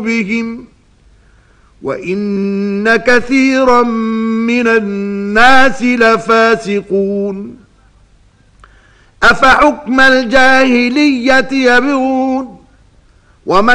بهم وإن كثيرا من الناس لفاسقون أفحكم الجاهلية يبغون ومن